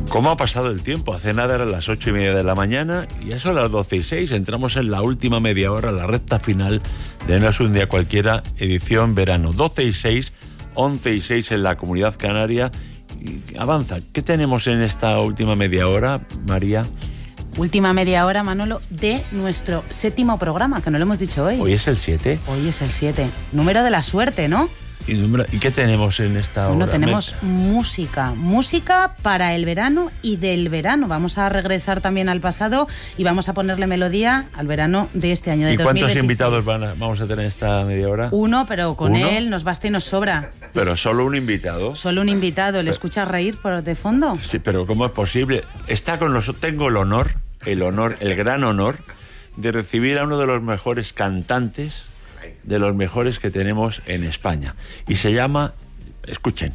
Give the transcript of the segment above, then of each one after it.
¿Cómo ha pasado el tiempo? Hace nada eran las 8:30 de la mañana y ya son las 12:06. Entramos en la última media hora, la recta final de No es un día cualquiera, edición verano. 12:06, 11:06 en la Comunidad Canaria. Y avanza. ¿Qué tenemos en esta última media hora, María? Última media hora, Manolo, de nuestro 7º programa, que no lo hemos dicho hoy. Hoy es el 7. Hoy es el 7. Número de la suerte, ¿no? ¿Y qué tenemos en esta hora? Bueno, tenemos música para el verano y del verano. Vamos a regresar también al pasado y vamos a ponerle melodía al verano de este año de 2016. ¿Y cuántos invitados vamos a tener en esta media hora? Uno, pero con él nos basta y nos sobra. ¿Pero solo un invitado? Solo un invitado. ¿Le escuchas reír de fondo? Sí, pero ¿cómo es posible? Está con nosotros. Tengo el gran honor de recibir a uno de los mejores cantantes, de los mejores que tenemos en España. Y se llama, escuchen,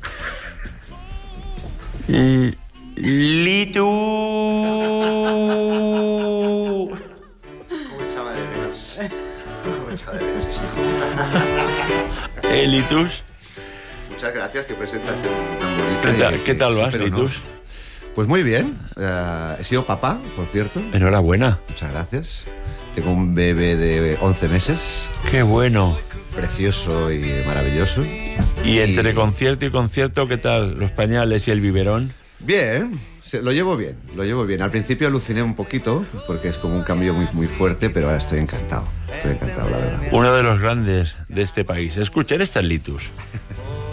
Litus. ¿Cómo echaba de menos? ¿Cómo echaba de menos esto? Litus. Muchas gracias, qué presentación tan bonita. ¿Qué tal vas, Litus? Pues muy bien. He sido papá, por cierto. Enhorabuena. Muchas gracias. Tengo un bebé de 11 meses. Qué bueno. Precioso y maravilloso. Y entre concierto y concierto, ¿qué tal? ¿Los pañales y el biberón? Bien, lo llevo bien. Al principio aluciné un poquito, porque es como un cambio muy, muy fuerte, pero ahora estoy encantado, la verdad. Uno de los grandes de este país. Escuchen, esta es Litus.